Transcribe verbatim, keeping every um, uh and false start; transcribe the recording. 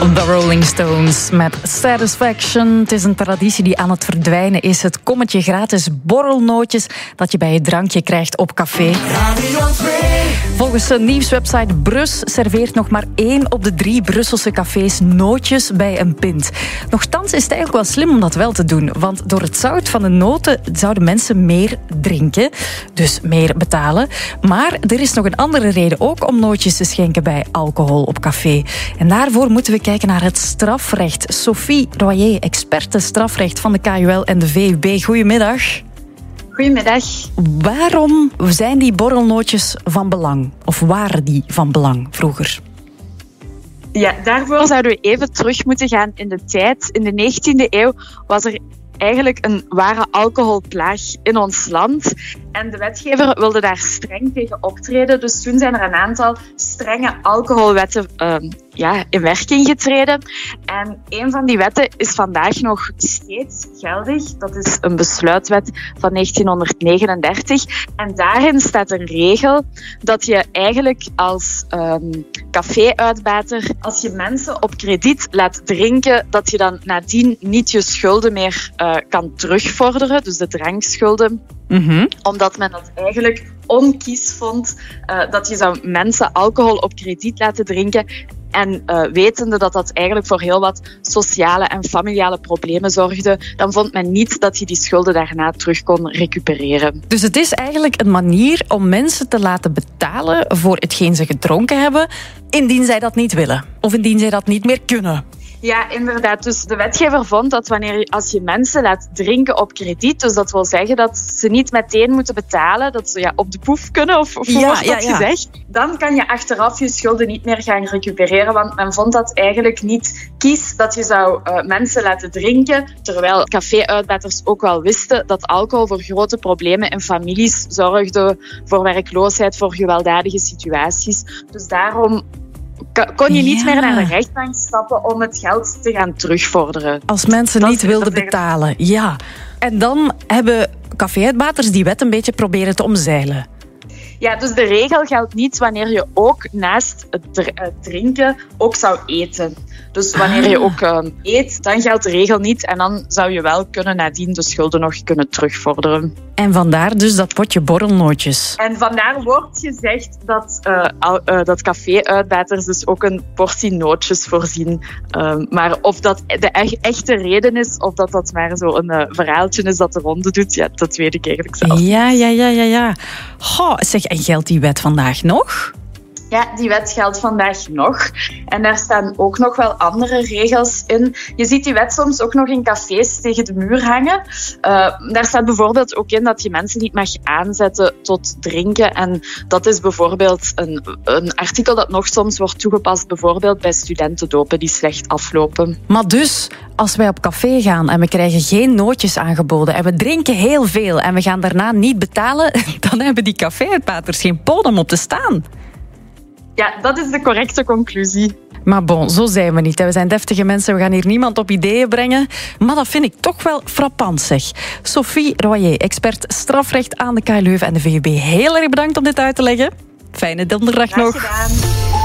The Rolling Stones met Satisfaction. Het is een traditie die aan het verdwijnen is. Het kommetje gratis borrelnootjes dat je bij je drankje krijgt op café. Volgens de nieuwswebsite Brus serveert nog maar één op de drie Brusselse cafés nootjes bij een pint. Nochtans is het eigenlijk wel slim om dat wel te doen, want door het zout van de noten zouden mensen meer drinken, dus meer betalen. Maar er is nog een andere reden ook om nootjes te schenken bij alcohol op café. En daarvoor moeten we kijken naar het strafrecht. Sophie Royer, experte strafrecht van de K U L en de V U B. Goedemiddag. Goedemiddag. Waarom zijn die borrelnootjes van belang? Of waren die van belang vroeger? Ja, daarvoor zouden we even terug moeten gaan in de tijd. In de negentiende eeuw was er eigenlijk een ware alcoholplaag in ons land. En de wetgever wilde daar streng tegen optreden. Dus toen zijn er een aantal strenge alcoholwetten uh, ja, in werking getreden. En een van die wetten is vandaag nog steeds geldig. Dat is een besluitwet van negentienhonderdnegenendertig. En daarin staat een regel dat je eigenlijk als um, café-uitbater, als je mensen op krediet laat drinken, dat je dan nadien niet je schulden meer uh, kan terugvorderen. Dus de drankschulden. Mm-hmm. Omdat men dat eigenlijk onkies vond, uh, dat je zou mensen alcohol op krediet laten drinken. En uh, wetende dat dat eigenlijk voor heel wat sociale en familiale problemen zorgde, dan vond men niet dat je die schulden daarna terug kon recupereren. Dus het is eigenlijk een manier om mensen te laten betalen voor hetgeen ze gedronken hebben, indien zij dat niet willen. Of indien zij dat niet meer kunnen. Ja, inderdaad. Dus de wetgever vond dat wanneer je, als je mensen laat drinken op krediet, dus dat wil zeggen dat ze niet meteen moeten betalen, dat ze ja, op de poef kunnen, of, of hoe ja, wordt dat ja, ja. gezegd, dan kan je achteraf je schulden niet meer gaan recupereren, want men vond dat eigenlijk niet kies dat je zou uh, mensen laten drinken, terwijl café-uitbaters ook wel wisten dat alcohol voor grote problemen in families zorgde, voor werkloosheid, voor gewelddadige situaties. Dus daarom kon je niet ja. meer naar de rechtbank stappen om het geld te gaan terugvorderen. Als mensen dat niet is, wilden dat betalen, ja. En dan hebben café-uitbaters die wet een beetje proberen te omzeilen. Ja, dus de regel geldt niet wanneer je ook naast het drinken ook zou eten. Dus wanneer je ook uh, eet, dan geldt de regel niet. En dan zou je wel kunnen nadien de schulden nog kunnen terugvorderen. En vandaar dus dat potje borrelnootjes. En vandaar wordt gezegd dat, uh, uh, dat café-uitbaters dus ook een portie nootjes voorzien. Uh, maar of dat de e- echte reden is, of dat dat maar zo'n uh, verhaaltje is dat de ronde doet, ja, dat weet ik eigenlijk zelf. Ja, ja, ja, ja, ja. Goh, zeg, en geldt die wet vandaag nog? Ja, die wet geldt vandaag nog. En daar staan ook nog wel andere regels in. Je ziet die wet soms ook nog in cafés tegen de muur hangen. Uh, daar staat bijvoorbeeld ook in dat je mensen niet mag aanzetten tot drinken. En dat is bijvoorbeeld een, een artikel dat nog soms wordt toegepast, bijvoorbeeld bij studentendopen die slecht aflopen. Maar dus, als wij op café gaan en we krijgen geen nootjes aangeboden en we drinken heel veel en we gaan daarna niet betalen, dan hebben die café-uitbaters geen podium op te staan. Ja, dat is de correcte conclusie. Maar bon, zo zijn we niet. We zijn deftige mensen, we gaan hier niemand op ideeën brengen. Maar dat vind ik toch wel frappant, zeg. Sophie Royer, expert strafrecht aan de K U Leuven en de V U B. Heel erg bedankt om dit uit te leggen. Fijne donderdag nog. Graag gedaan.